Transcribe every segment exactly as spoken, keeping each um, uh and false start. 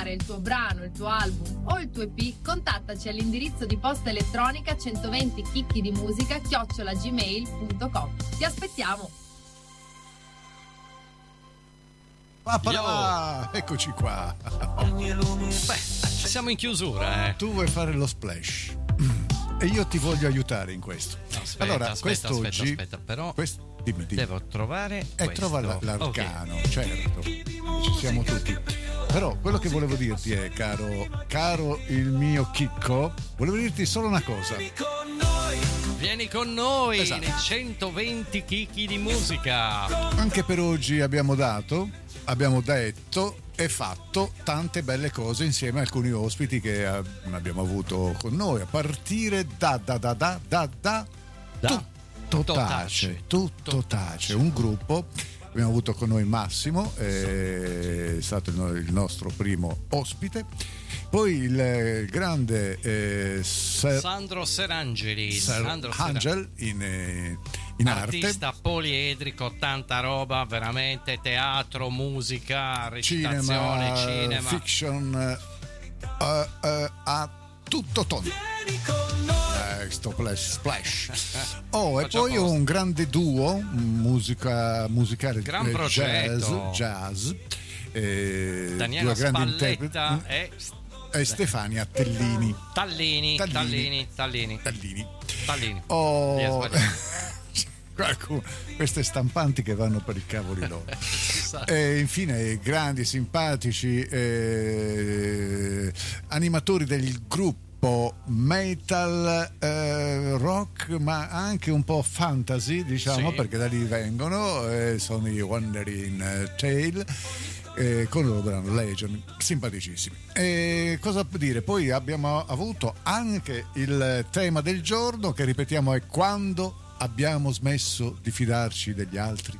firmare il tuo brano, il tuo album o il tuo E P, contattaci all'indirizzo di posta elettronica centoventi chicchi di musica chiocciola gmail punto com. Ti aspettiamo! Ah, ah, eccoci qua. Beh, siamo in chiusura, eh. Tu vuoi fare lo splash e io ti voglio aiutare in questo. Aspetta, allora, aspetta, quest'oggi, aspetta, aspetta, però quest, dimmi, dimmi. devo trovare e questo. trova la- l'arcano, Okay. certo, ci siamo tutti. Però quello che volevo dirti è, caro, caro il mio Chicco, volevo dirti solo una cosa. Vieni con noi Esatto. nei centoventi chicchi di musica. Anche per oggi abbiamo dato, abbiamo detto e fatto tante belle cose insieme a alcuni ospiti che eh, abbiamo avuto con noi, a partire da da da da da da, Da. tutto tace, Tace. tutto tace, un gruppo. Abbiamo avuto con noi Massimo, è stato il, no- il nostro primo ospite. Poi il eh, grande eh, Ser- Sandro Serangeli, Ser- Sandro Angel in, eh, in arte. artista poliedrico, tanta roba, veramente teatro, musica, recitazione, cinema, cinema. fiction, uh, uh, a tutto tondo. Eh, sto splash, splash. Oh, e Faccio poi apposta. un grande duo, musica musicale, Gran eh, jazz, progetto. jazz. eh, Daniela due grandi Spalletta interpreti e e Stefania Tellini. Tallini, Tallini. Tallini, Tallini, Tellini. Tallini. Oh, Mi è sbagliato. qualcuno- queste stampanti che vanno per i cavoli loro. Esatto. E infine grandi, simpatici eh, animatori del gruppo metal, eh, rock, ma anche un po' fantasy, diciamo, Sì. perché da lì vengono, eh, sono i Wandering Tale. Eh, con il loro brano Legion, simpaticissimi. E cosa dire? Poi abbiamo avuto anche il tema del giorno, che ripetiamo, è: quando abbiamo smesso di fidarci degli altri?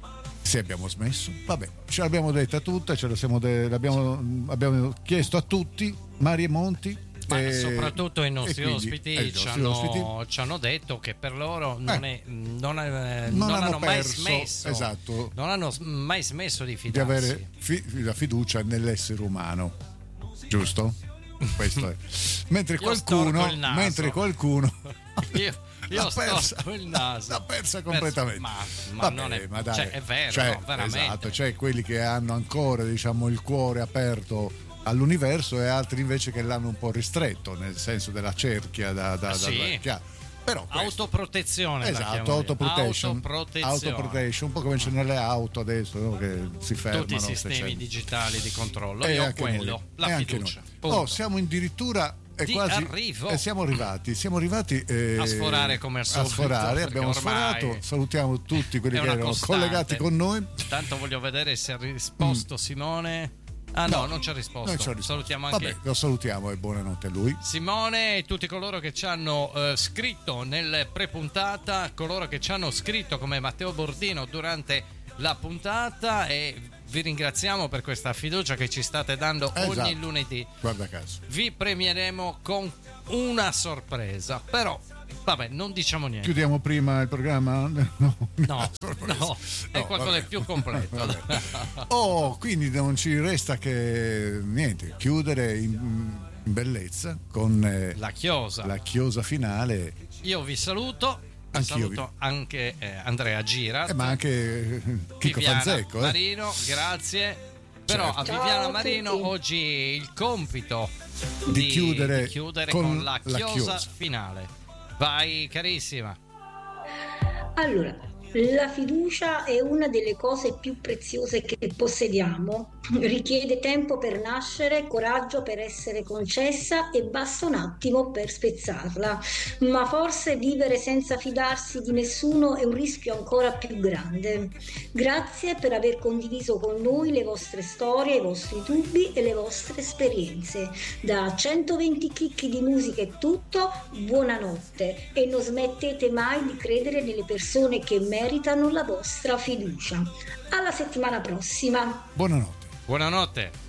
Se abbiamo smesso, vabbè, ce l'abbiamo detta tutta, ce la siamo de- l'abbiamo abbiamo chiesto a tutti, Mari e Monti. Ma e- soprattutto i nostri e quindi, ospiti, eh, i ci, nostri hanno, ospiti ci hanno detto che per loro non, Eh. è, non, è- Non non hanno hanno mai perso, smesso, esatto. non hanno s- mai smesso di di fidarsi. avere fi- la fiducia nell'essere umano, giusto? Questo è. Mentre Io qualcuno, storco il naso. mentre qualcuno Io, io l'ha persa, storco il naso. l'ha persa completamente. Ma, ma Vabbè, non è, ma dai, cioè, è vero, cioè, no, veramente. esatto, c'è quelli che hanno ancora, diciamo, il cuore aperto all'universo e altri invece che l'hanno un po' ristretto, nel senso della cerchia da, da, Ah, da- sì? da- chiaro. Però questo- Autoprotezione, la esatto, chiamo io. autoprotection, Autoprotezione. autoprotection, un po' come c'è nelle auto adesso, no? Che si fermano. Tutti i se sistemi c'è- digitali di controllo. E Io ho anche quello, noi, la e anche fiducia. noi. Punto. Oh, siamo addirittura è Di quasi arrivo. e siamo arrivati, siamo arrivati eh, A sforare come al a solito, sforare, perché abbiamo ormai sforato, salutiamo tutti quelli è che una erano costante. collegati con noi. Tanto voglio vedere se ha risposto Simone. Ah no, non ci ha risposto. Non ci ha risposto. Salutiamo anche Vabbè, lo salutiamo e buonanotte a lui. Simone e tutti coloro che ci hanno eh, scritto nel pre-puntata, coloro che ci hanno scritto come Matteo Bordino durante la puntata, e vi ringraziamo per questa fiducia che ci state dando Esatto. ogni lunedì. Guarda caso. Vi premieremo con una sorpresa, però vabbè, non diciamo niente. Chiudiamo prima il programma? No, No, sorpresa. no, è No, qualcosa vabbè. di più completo. Vabbè. Oh, quindi non ci resta che niente, chiudere in, in bellezza con eh, La chiosa. la chiosa finale. Io vi saluto. Vi Anch'io saluto anche eh, Andrea Gira, Eh, ma anche eh, Chico Viviana Fanzecco, eh. Marino, grazie. Però Certo. a Ciao Viviana a Marino tutti. oggi il compito Di chiudere di chiudere con con, la la chiosa, chiosa. finale. Vai carissima. Allora, la fiducia è una delle cose più preziose che possediamo. Richiede tempo per nascere, coraggio per essere concessa e basta un attimo per spezzarla. Ma forse vivere senza fidarsi di nessuno è un rischio ancora più grande. Grazie per aver condiviso con noi le vostre storie, i vostri dubbi e le vostre esperienze. Da centoventi chicchi di musica è tutto, buonanotte e non smettete mai di credere nelle persone che meritano la vostra fiducia. Alla settimana prossima! Buonanotte. Buonanotte.